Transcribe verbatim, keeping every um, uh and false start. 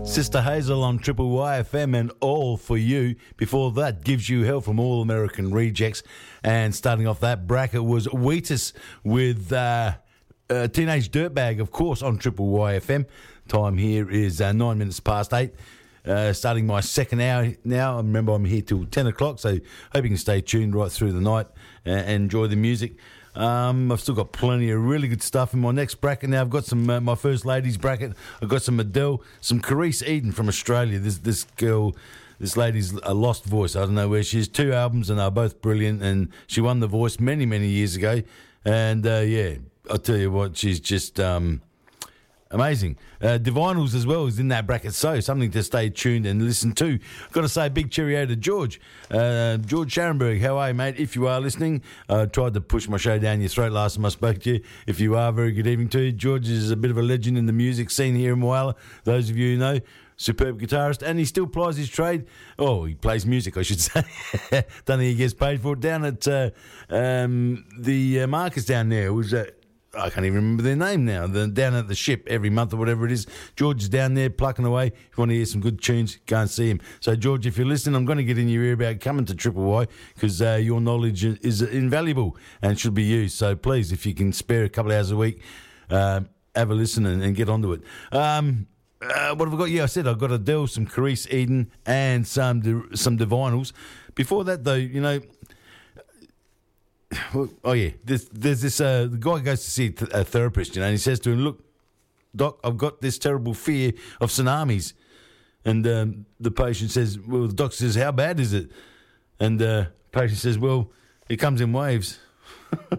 Sister Hazel on Triple Y F M and All For You. Before that, Gives You Hell from All American Rejects. And starting off that bracket was Wheatus with uh, uh, Teenage Dirtbag, of course, on Triple Y F M. Time here is uh, nine minutes past eight. Uh, starting my second hour now. Remember, I'm here till ten o'clock, so hope you can stay tuned right through the night and enjoy the music. Um, I've still got plenty of really good stuff in my next bracket now. I've got some uh, my first ladies bracket. I've got some Adele, some Carice Eden from Australia. This this girl, this lady's a lost voice. I don't know where she is. Two albums and they're both brilliant. And she won The Voice many many years ago. And uh, yeah, I'll tell you what, she's just um, amazing. Uh, Divinals as well is in that bracket, so something to stay tuned and listen to. Got to say a big cheerio to George. Uh, George Scharenberg, how are you, mate? If you are listening, I uh, tried to push my show down your throat last time I spoke to you. If you are, very good evening to you. George is a bit of a legend in the music scene here in Whyalla. Those of you who know, superb guitarist, and he still plies his trade. Oh, he plays music, I should say. Don't think he gets paid for it. Down at uh, um, the uh, Marcus down there was... Uh, I can't even remember their name now. They're down at the Ship every month or whatever it is. George is down there plucking away. If you want to hear some good tunes, go and see him. So, George, if you're listening, I'm going to get in your ear about coming to Triple Y because uh, your knowledge is invaluable and should be used. So, please, if you can spare a couple of hours a week, uh, have a listen and, and get onto it. Um, uh, what have I got? Yeah, I said I've got Adele, some Carice Eden, and some some Divinals. Before that, though, you know... Oh yeah, there's, there's this uh, the guy goes to see a therapist, you know, and he says to him, "Look, doc, I've got this terrible fear of tsunamis." And um, the patient says, "Well," the doctor says, "How bad is it?" And the uh, patient says, "Well, it comes in waves."